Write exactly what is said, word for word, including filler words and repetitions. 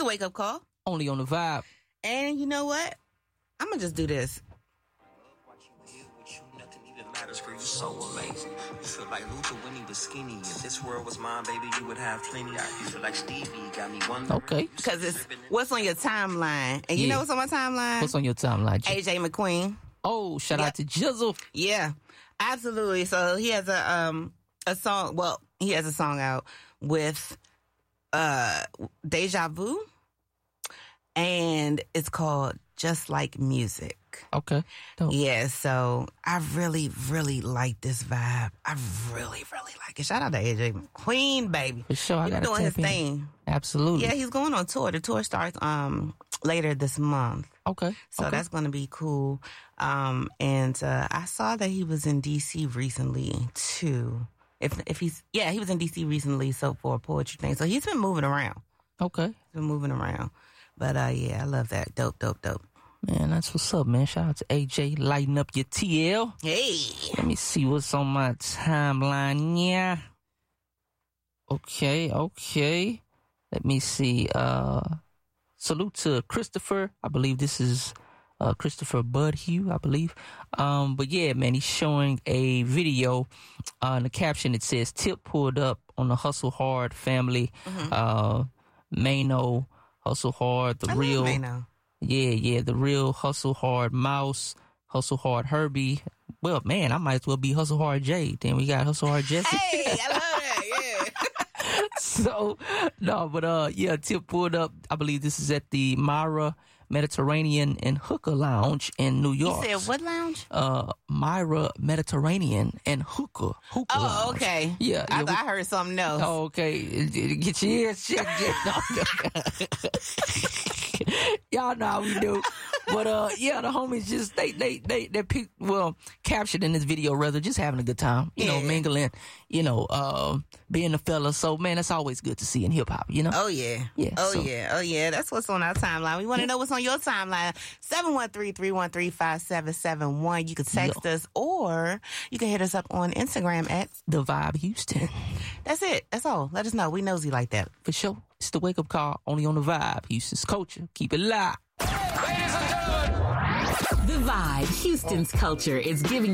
wake up call. Only on the Vibe. And you know what? I'm going to just do this. You're so amazing. You feel like Luther when he was skinny. If this world was mine, baby, you would have plenty. You feel like Stevie got me one. Okay. Because it's what's on your timeline. And you yeah. know what's on my timeline? What's on your timeline? G- A J McQueen. Oh, shout yep. out to Jizzle. Yeah, absolutely. So he has a um a song. Well, he has a song out with uh Deja Vu, and it's called Just Like Music. Okay. Dope. Yeah, so I really, really like this vibe. I really, really like it. Shout out to A J McQueen, baby. For sure, I he's doing his in. thing. Absolutely. Yeah, he's going on tour. The tour starts um later this month. Okay. So okay. that's going to be cool. Um, and uh, I saw that he was in D C recently too. If if he's yeah, he was in D C recently. So for a poetry thing, so he's been moving around. Okay. He's been moving around. But uh, yeah, I love that. Dope, dope, dope. Man, that's what's up, man. Shout out to A J, lighting up your T L. Hey. Let me see what's on my timeline. Yeah. Okay, okay. Let me see. Uh, salute to Christopher. I believe this is uh, Christopher Budhue, I believe. Um, but yeah, man, he's showing a video. Uh, in the caption, it says, Tip pulled up on the Hustle Hard family. Mm-hmm. Uh, Mano, Hustle Hard, the I real. Love Mano. Yeah, yeah, the real Hustle Hard Mouse, Hustle Hard Herbie. Well, man, I might as well be Hustle Hard Jay. Then we got Hustle Hard Jesse. Hey, I love that, yeah. So, no, but uh, yeah, Tip pulled up. I believe this is at the Myra Mediterranean and Hookah Lounge in New York. You said what lounge? Uh, Myra Mediterranean and Hookah. Hookah oh, Lounge. okay. Yeah, I, yeah, we, I heard something else. Oh, okay. Get your ears checked. Y'all know how we do. But uh, yeah, the homies just they they they they pick, well captured in this video rather just having a good time, you yeah. know, mingling, you know, uh, being a fella. So man, that's always good to see in hip hop, you know. Oh yeah, yeah, oh so. yeah, oh yeah. That's what's on our timeline. We want to yeah. know what's on your timeline. seven one three, three one three, five seven seven one. You can text Yo. us or you can hit us up on Instagram at The Vibe Houston. That's it. That's all. Let us know. We nosy like that for sure. It's the wake up call only on The Vibe, Houston's culture. Keep it live. Ladies and gentlemen, The Vibe, Houston's culture is giving